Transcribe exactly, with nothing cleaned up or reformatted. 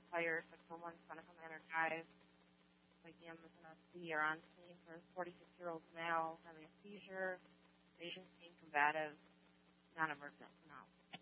fire, six one one, Seneca Manor Drive. Like the M S N C are on scene for a forty-six-year-old male having a seizure. Patient's being combative, non-emergent for now.